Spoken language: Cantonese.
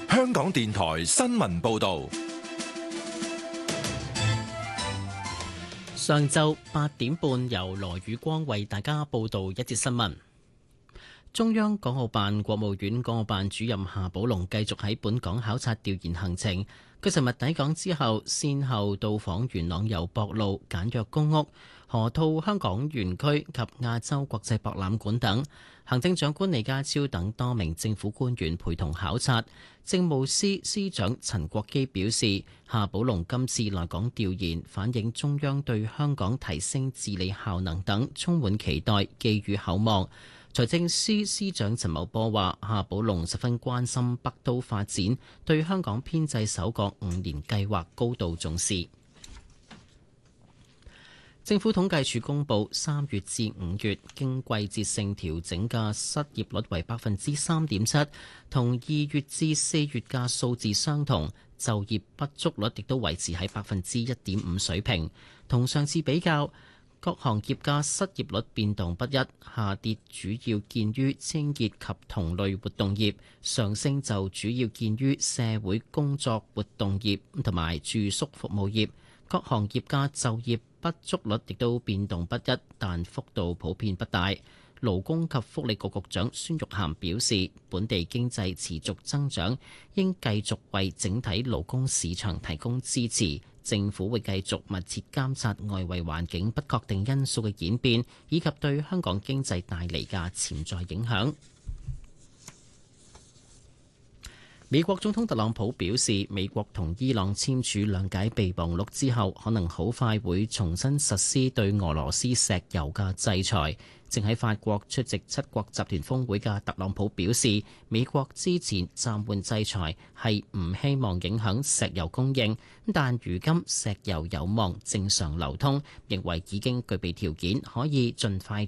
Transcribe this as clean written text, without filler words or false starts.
香港電台新聞報道。 上晝8點半，由羅宇光為大家報道一節新聞。中央港澳辦、國務院港澳辦主任夏寶龍繼續喺本港考察調研行程。佢尋日抵港之後，先後到訪元朗油博路簡約公屋、河套香港園區及亞洲國際博覽館等。行政長官李家超等多名政府官員陪同考察。政務司司長陳國基表示，夏寶龍今次來港調研，反映中央對香港提升治理效能等充滿期待，寄予厚望。財政司司長陳茂波話，夏寶龍十分關心北都發展，對香港編制首個5年計劃高度重視。政府統計處公布3月至5月經季節性調整嘅失業率為3.7%，同2月至4月嘅數字相同。就業不足率亦都維持喺1.5%水平。同上次比較，各行業嘅失業率變動不一，下跌主要見於清潔及同類活動業，上升就主要見於社會工作活動業同埋住宿服務業。各行業嘅就業不足率亦都變動不一，但幅度普遍不大。勞工及福利局局長孫玉菡表示，本地經濟持續增長，應繼續為整體勞工市場提供支持。政府會繼續密切監察外圍環境不確定因素嘅演變，以及對香港經濟帶嚟嘅潛在影響。美國總統特朗普表示，美國同伊朗簽署諒解備忘錄之後，可能好快會重新實施對俄羅斯石油嘅制裁。正喺法國出席7國集團峰會嘅特朗普表示，美國之前暫緩制裁係唔希望影響石油供應，但如今石油有望正常流通，認為已經具備條件可以盡快